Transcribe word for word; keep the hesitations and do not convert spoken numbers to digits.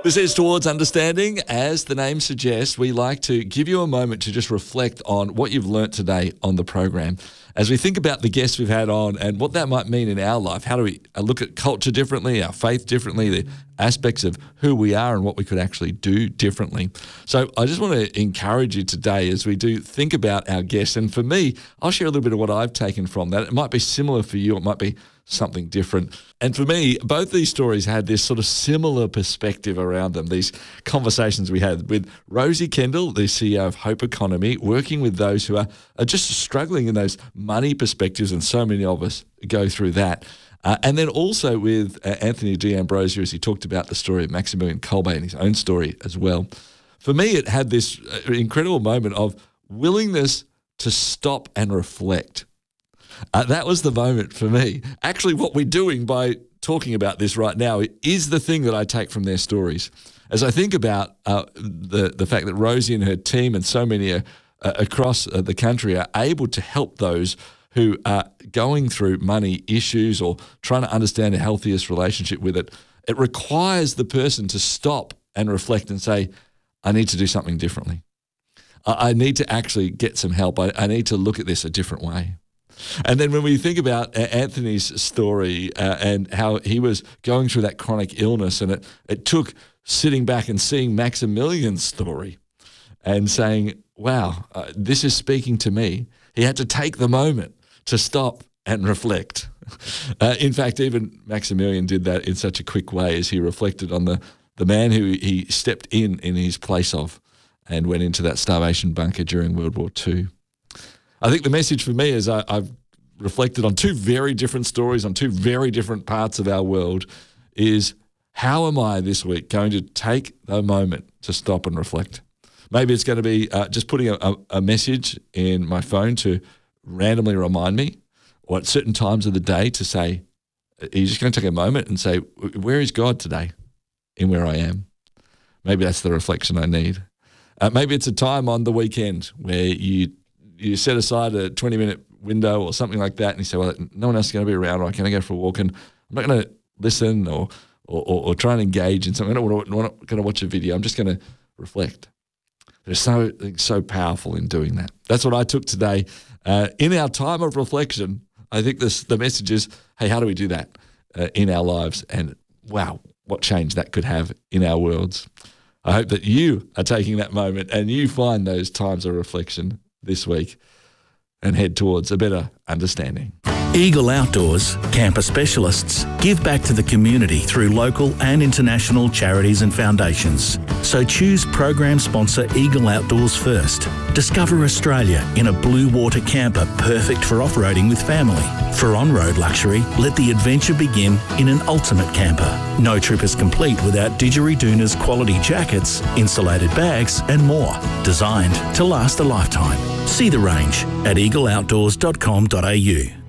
This is Towards Understanding. As the name suggests, we like to give you a moment to just reflect on what you've learnt today on the program. As we think about the guests we've had on and what that might mean in our life, how do we look at culture differently, our faith differently, the aspects of who we are and what we could actually do differently. So I just want to encourage you today as we do think about our guests. And for me, I'll share a little bit of what I've taken from that. It might be similar for you. It might be something different. And for me, both these stories had this sort of similar perspective around them. These conversations we had with Rosie Kendall, the C E O of Hope Economy, working with those who are, are just struggling in those money perspectives, and so many of us go through that. Uh, and then also with uh, Anthony D'Ambrosio, as he talked about the story of Maximilian Kolbe and his own story as well. For me, it had this uh, incredible moment of willingness to stop and reflect. Uh, that was the moment for me. Actually, what we're doing by talking about this right now is the thing that I take from their stories. As I think about uh, the, the fact that Rosie and her team and so many uh, uh, across uh, the country are able to help those who are going through money issues or trying to understand a healthiest relationship with it, it requires the person to stop and reflect and say, I need to do something differently. I, I need to actually get some help. I, I need to look at this a different way. And then when we think about Anthony's story uh, and how he was going through that chronic illness, and it, it took sitting back and seeing Maximilian's story and saying, wow, uh, this is speaking to me. He had to take the moment to stop and reflect. Uh, in fact, even Maximilian did that in such a quick way as he reflected on the, the man who he stepped in in his place of and went into that starvation bunker during World War Two. I think the message for me is I, I've reflected on two very different stories on two very different parts of our world is how am I this week going to take the moment to stop and reflect? Maybe it's going to be uh, just putting a, a, a message in my phone to randomly remind me, or at certain times of the day to say, are you just going to take a moment and say, where is God today in where I am? Maybe that's the reflection I need. Uh, maybe it's a time on the weekend where you you set aside a twenty-minute window or something like that, and you say, well, no one else is going to be around, or can I go for a walk? And I'm not going to listen or, or, or, or try and engage in something. I'm not, I'm not going to watch a video. I'm just going to reflect. There's so, so powerful in doing that. That's what I took today. Uh, in our time of reflection, I think this, the message is, hey, how do we do that uh, in our lives? And wow, what change that could have in our worlds. I hope that you are taking that moment and you find those times of reflection this week and head towards a better understanding. Eagle Outdoors, camper specialists, give back to the community through local and international charities and foundations. So choose program sponsor Eagle Outdoors first. Discover Australia in a blue water camper perfect for off-roading with family. For on-road luxury, let the adventure begin in an ultimate camper. No trip is complete without Didgeridoon's quality jackets, insulated bags and more. Designed to last a lifetime. See the range at eagle outdoors dot com dot a u.